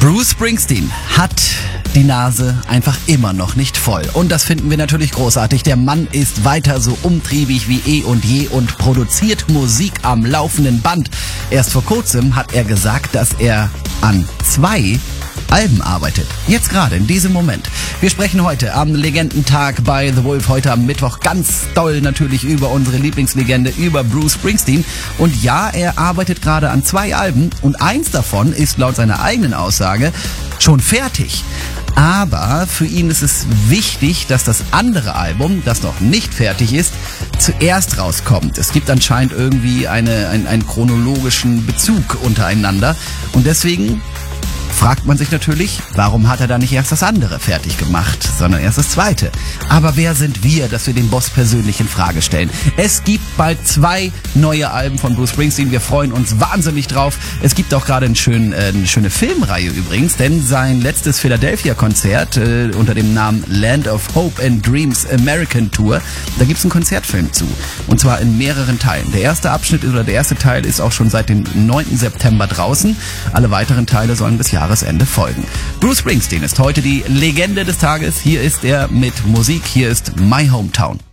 Bruce Springsteen hat die Nase einfach immer noch nicht voll. Und das finden wir natürlich großartig. Der Mann ist weiter so umtriebig wie eh und je und produziert Musik am laufenden Band. Erst vor kurzem hat er gesagt, dass er an 2 Alben arbeitet. Jetzt gerade, in diesem Moment. Wir sprechen heute am Legendentag bei The Wolf, heute am Mittwoch ganz doll natürlich über unsere Lieblingslegende, über Bruce Springsteen. Und ja, er arbeitet gerade an 2 Alben und eins davon ist laut seiner eigenen Aussage schon fertig. Aber für ihn ist es wichtig, dass das andere Album, das noch nicht fertig ist, zuerst rauskommt. Es gibt anscheinend irgendwie einen chronologischen Bezug untereinander und deswegen fragt man sich natürlich, warum hat er da nicht erst das andere fertig gemacht, sondern erst das zweite. Aber wer sind wir, dass wir den Boss persönlich in Frage stellen? Es gibt bald 2 neue Alben von Bruce Springsteen. Wir freuen uns wahnsinnig drauf. Es gibt auch gerade eine schöne Filmreihe übrigens, denn sein letztes Philadelphia-Konzert unter dem Namen Land of Hope and Dreams American Tour, da gibt's einen Konzertfilm zu. Und zwar in mehreren Teilen. Der erste Teil ist auch schon seit dem 9. September draußen. Alle weiteren Teile sollen bis Jahresende folgen. Bruce Springsteen ist heute die Legende des Tages. Hier ist er mit Musik. Hier ist My Hometown.